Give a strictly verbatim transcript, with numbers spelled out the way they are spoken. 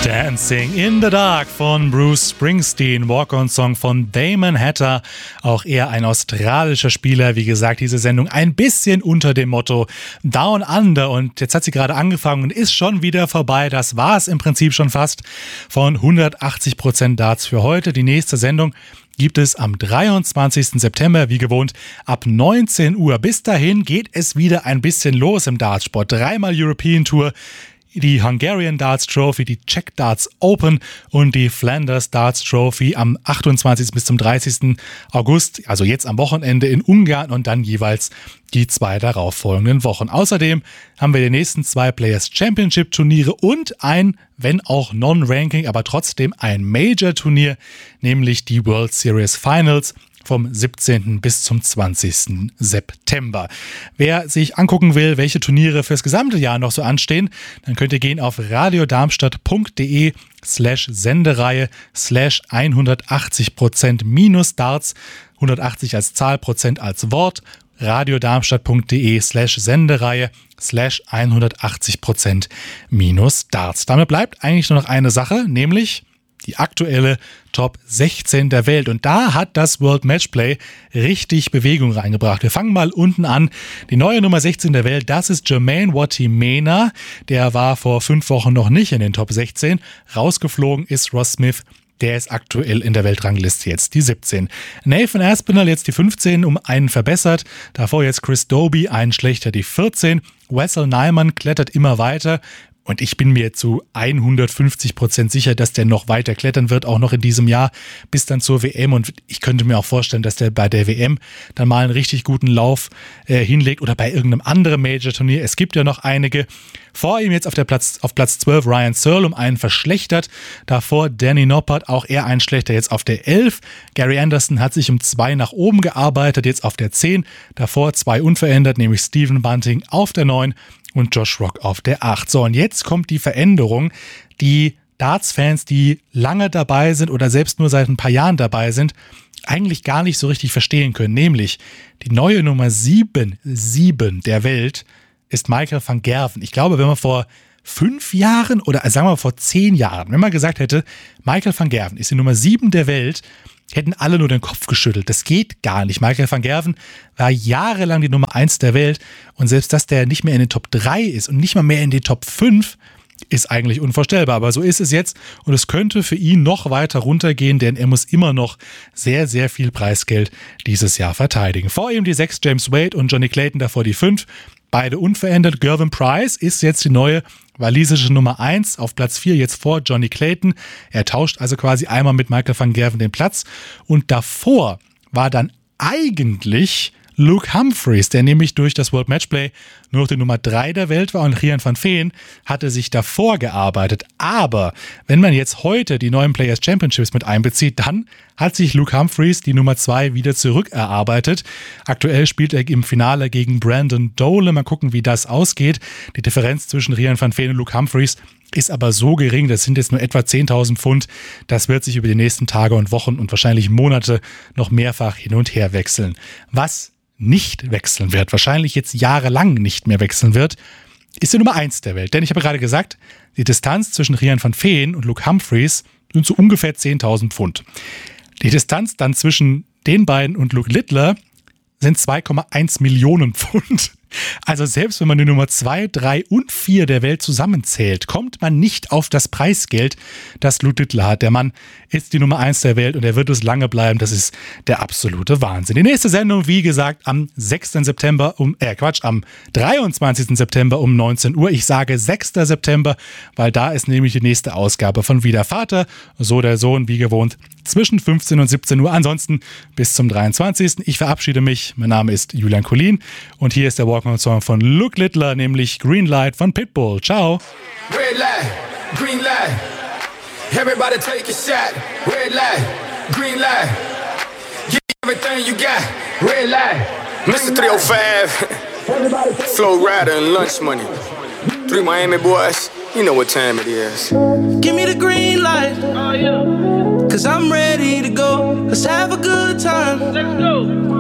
Dancing in the Dark von Bruce Springsteen, Walk-on-Song von Damon Hatter, auch er ein australischer Spieler. Wie gesagt, diese Sendung ein bisschen unter dem Motto Down Under, und jetzt hat sie gerade angefangen und ist schon wieder vorbei. Das war es im Prinzip schon fast von hundertachtzig Prozent Darts für heute. Die nächste Sendung gibt es am dreiundzwanzigsten September, wie gewohnt, ab neunzehn Uhr. Bis dahin geht es wieder ein bisschen los im Dartsport. Dreimal European Tour, die Hungarian Darts Trophy, die Czech Darts Open und die Flanders Darts Trophy am achtundzwanzigsten bis zum dreißigsten August, also jetzt am Wochenende in Ungarn, und dann jeweils die zwei darauffolgenden Wochen. Außerdem haben wir die nächsten zwei Players Championship Turniere und ein, wenn auch Non-Ranking, aber trotzdem ein Major-Turnier, nämlich die World Series Finals vom siebzehnten bis zum zwanzigsten September. Wer sich angucken will, welche Turniere fürs gesamte Jahr noch so anstehen, dann könnt ihr gehen auf radiodarmstadt.de slash Sendereihe slash hundertachtzig Prozent minus Darts, hundertachtzig als Zahl, Prozent als Wort, radiodarmstadt.de slash Sendereihe slash hundertachtzig Prozent minus Darts. Damit bleibt eigentlich nur noch eine Sache, nämlich die aktuelle Top sechzehn der Welt. Und da hat das World Matchplay richtig Bewegung reingebracht. Wir fangen mal unten an. Die neue Nummer sechzehn der Welt, das ist Jermaine Watimena. Der war vor fünf Wochen noch nicht in den Top sechzehn. Rausgeflogen ist Ross Smith. Der ist aktuell in der Weltrangliste jetzt die siebzehn. Nathan Aspinall jetzt die fünfzehn, um einen verbessert. Davor jetzt Chris Dobie, einen schlechter, die vierzehn. Wessel Nyman klettert immer weiter. Und ich bin mir zu hundertfünfzig Prozent sicher, dass der noch weiter klettern wird, auch noch in diesem Jahr, bis dann zur W M. Und ich könnte mir auch vorstellen, dass der bei der W M dann mal einen richtig guten Lauf äh, hinlegt oder bei irgendeinem anderen Major-Turnier. Es gibt ja noch einige. Vor ihm jetzt auf, der Platz, auf Platz zwölf Ryan Searle, um einen verschlechtert. Davor Danny Noppert, auch er ein schlechter, jetzt auf der elf. Gary Anderson hat sich um zwei nach oben gearbeitet, jetzt auf der zehn. Davor zwei unverändert, nämlich Stephen Bunting auf der neun. Und Josh Rock auf der acht. So, und jetzt kommt die Veränderung, die Darts-Fans, die lange dabei sind oder selbst nur seit ein paar Jahren dabei sind, eigentlich gar nicht so richtig verstehen können. Nämlich die neue Nummer sieben, sieben der Welt ist Michael van Gerwen. Ich glaube, wenn man vor fünf Jahren oder sagen wir mal vor zehn Jahren, wenn man gesagt hätte, Michael van Gerwen ist die Nummer sieben der Welt, hätten alle nur den Kopf geschüttelt. Das geht gar nicht. Michael van Gerwen war jahrelang die Nummer eins der Welt, und selbst, dass der nicht mehr in den Top drei ist und nicht mal mehr in den Top fünf, ist eigentlich unvorstellbar. Aber so ist es jetzt, und es könnte für ihn noch weiter runtergehen, denn er muss immer noch sehr, sehr viel Preisgeld dieses Jahr verteidigen. Vor ihm die sechs James Wade und Johnny Clayton, davor die fünf. Beide unverändert. Gervin Price ist jetzt die neue walisische Nummer eins, auf Platz vier jetzt vor Johnny Clayton. Er tauscht also quasi einmal mit Michael van Gerwen den Platz. Und davor war dann eigentlich Luke Humphreys, der nämlich durch das World Matchplay nur noch die Nummer drei der Welt war, und Rian van Veen hatte sich davor gearbeitet. Aber wenn man jetzt heute die neuen Players Championships mit einbezieht, dann hat sich Luke Humphreys die Nummer zwei wieder zurückerarbeitet. Aktuell spielt er im Finale gegen Brandon Dole. Mal gucken, wie das ausgeht. Die Differenz zwischen Rian van Veen und Luke Humphreys ist aber so gering, das sind jetzt nur etwa zehntausend Pfund. Das wird sich über die nächsten Tage und Wochen und wahrscheinlich Monate noch mehrfach hin und her wechseln. Was nicht wechseln wird, wahrscheinlich jetzt jahrelang nicht mehr wechseln wird, ist die Nummer eins der Welt. Denn ich habe gerade gesagt, die Distanz zwischen Rian van Veen und Luke Humphreys sind so ungefähr zehntausend Pfund. Die Distanz dann zwischen den beiden und Luke Littler sind zwei Komma eins Millionen Pfund. Also selbst wenn man die Nummer zwei, drei und vier der Welt zusammenzählt, kommt man nicht auf das Preisgeld, das Luke Littler hat. Der Mann ist die Nummer eins der Welt und er wird es lange bleiben. Das ist der absolute Wahnsinn. Die nächste Sendung, wie gesagt, am sechsten September um, äh Quatsch, am dreiundzwanzigsten September um neunzehn Uhr. Ich sage sechsten September, weil da ist nämlich die nächste Ausgabe von Wie der Vater, so der Sohn, wie gewohnt, zwischen fünfzehn und siebzehn Uhr. Ansonsten bis zum dreiundzwanzigsten Ich verabschiede mich. Mein Name ist Julian Collin und hier ist der Walk-on-Song von Luke Littler, nämlich Green Light von Pitbull. Ciao. Red light, green light. Everybody take a shot. Red light, green light. Give everything you got. Red light. Mister three oh five, Flow Rider and Lunch Money. Three Miami boys, you know what time it is. Give me the green light. Oh, yeah. Cause I'm ready to go. Let's have a good time. Let's go.